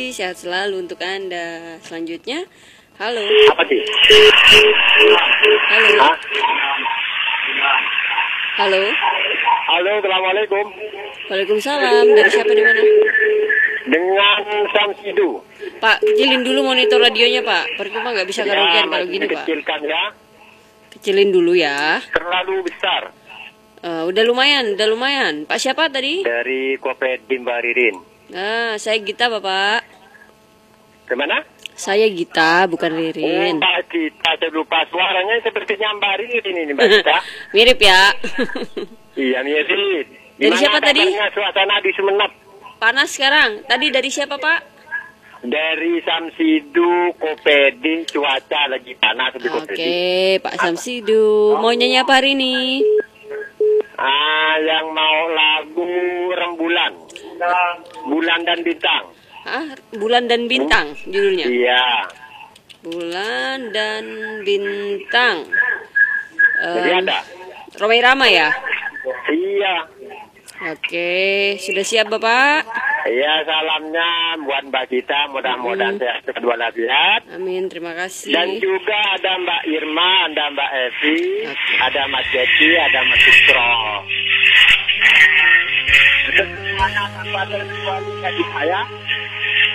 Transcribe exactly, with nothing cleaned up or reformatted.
Sehat selalu untuk Anda. Selanjutnya, halo. Apa sih? Halo. Hah? Halo. Halo, assalamualaikum. Waalaikumsalam. Dari siapa di mana? Dengan Samsidu. Pak, kecilin dulu monitor radionya, Pak. Percuma nggak bisa karaokean kalau gini, Pak. Dikecilkan ya. Kecilin dulu ya. Terlalu besar. Uh, udah lumayan, udah lumayan. Pak siapa tadi? Dari Kopet Baririn. Nah, saya Gita, Bapak. Kemana? Saya Gita, bukan Ririn. Oh, Mbak Gita, saya lupa suaranya sepertinya Mbak Ririn ini, Mbak Gita. Mirip ya. Iya, mirip. Dari siapa tadi? Suasana di Sumenep. Panas sekarang. Tadi dari siapa, Pak? Dari Samsidu, Kopedi, cuaca lagi panas di Kopedi. Oke, Pak Samsidu. Mau nyanyi apa hari ini? Ah, yang mau lagu Rembulan. Bulan dan Bintang. Ah, Bulan dan Bintang judulnya. Iya. Bulan dan Bintang. Jadi Um, ada. Romai Rama ya? Iya. Oke, sudah siap Bapak? Iya, salamnya buat Mbak Gita, mudah-mudahan Hmm. sehat walafiat. Amin, terima kasih. Dan juga ada Mbak Irma, ada Mbak Evi, Oke. ada Mas Jeki, ada Mas Sutro. Semuanya tanpa terkecuali saya.